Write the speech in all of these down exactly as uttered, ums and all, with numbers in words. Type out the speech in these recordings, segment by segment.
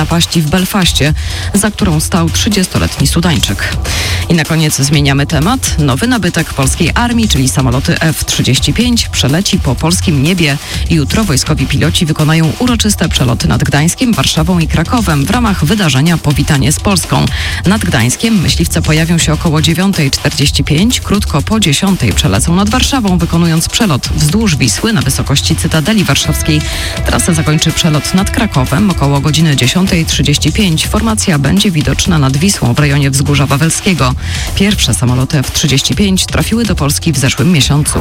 napaści w Belfaście, za którą stał trzydziestoletni Sudańczyk. I na koniec zmieniamy temat. Nowy nabytek polskiej armii, czyli samoloty F trzydzieści pięć, przeleci po polskim niebie. Jutro wojskowi piloci wykonają uroczyste przeloty nad Gdańskiem, Warszawą i Krakowem w ramach wydarzenia Powitanie z Polską. Nad Gdańskiem myśliwce pojawią się około dziewiąta czterdzieści pięć. Krótko po dziesiątej przelecą nad Warszawą, wykonując przelot wzdłuż Wisły na wysokości Cytadeli Warszawskiej. Trasę zakończy przelot nad Krakowem około godziny dziesiąta trzydzieści pięć. Formacja będzie widoczna nad Wisłą w rejonie Wzgórza Wawelskiego. Pierwsze samoloty F trzydzieści pięć trafiły do Polski w zeszłym miesiącu.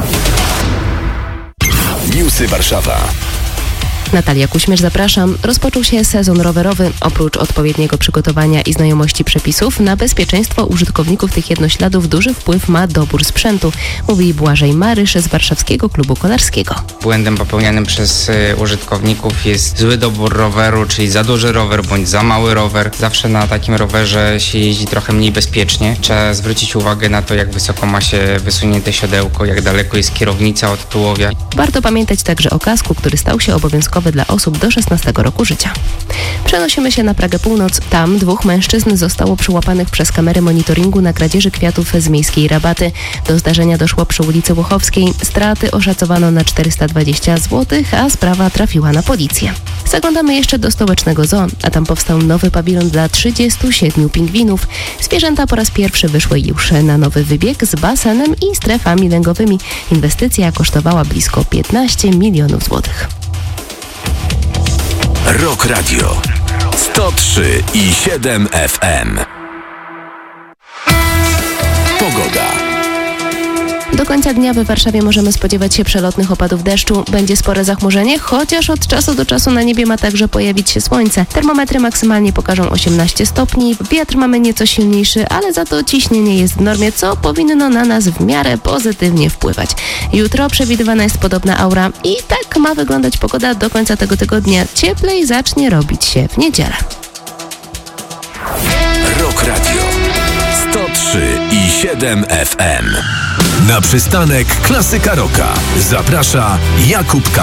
Newsy Warszawa. Natalia Kuśmierz, zapraszam. Rozpoczął się sezon rowerowy. Oprócz odpowiedniego przygotowania i znajomości przepisów, na bezpieczeństwo użytkowników tych jednośladów duży wpływ ma dobór sprzętu, mówi Błażej Marysz z Warszawskiego Klubu Kolarskiego. Błędem popełnianym przez y, użytkowników jest zły dobór roweru, czyli za duży rower bądź za mały rower. Zawsze na takim rowerze się jeździ trochę mniej bezpiecznie. Trzeba zwrócić uwagę na to, jak wysoko ma się wysunięte siodełko, jak daleko jest kierownica od tułowia. Warto pamiętać także o kasku, który stał się obowiązkowy dla osób do szesnastego roku życia. Przenosimy się na Pragę Północ. Tam dwóch mężczyzn zostało przyłapanych przez kamery monitoringu na kradzieży kwiatów z miejskiej Rabaty. Do zdarzenia doszło przy ulicy Łochowskiej. Straty oszacowano na czterysta dwadzieścia złotych, a sprawa trafiła na policję. Zaglądamy jeszcze do stołecznego zoo, a tam powstał nowy pawilon dla trzydziestu siedmiu pingwinów. Zwierzęta po raz pierwszy wyszły już na nowy wybieg z basenem i strefami lęgowymi. Inwestycja kosztowała blisko piętnaście milionów złotych. Rock Radio sto trzy i siedem F M. Pogoda. Do końca dnia we Warszawie możemy spodziewać się przelotnych opadów deszczu. Będzie spore zachmurzenie, chociaż od czasu do czasu na niebie ma także pojawić się słońce. Termometry maksymalnie pokażą osiemnaście stopni. Wiatr mamy nieco silniejszy, ale za to ciśnienie jest w normie, co powinno na nas w miarę pozytywnie wpływać. Jutro przewidywana jest podobna aura i tak ma wyglądać pogoda do końca tego tygodnia. Cieplej zacznie robić się w niedzielę. Rock Radio sto trzy i siedem F M. Na przystanek Klasyka Rocka zaprasza Jakub K.